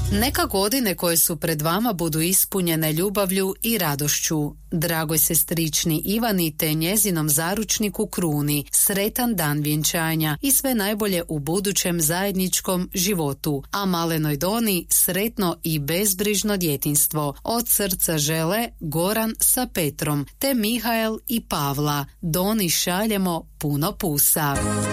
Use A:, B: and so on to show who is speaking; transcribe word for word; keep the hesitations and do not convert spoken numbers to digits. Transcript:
A: Neka godine koje su pred vama budu ispunjene ljubavlju i radošću. Dragoj sestrični Ivani te njezinom zaručniku Kruni, sretan dan vjenčanja i sve najbolje u budućem zajedničkom životu, a malenoj Doni sretno i bezbrižno djetinjstvo. Od srca žele Goran sa Petrom, te Mihael i Pavla. Doni šaljemo puno pusa.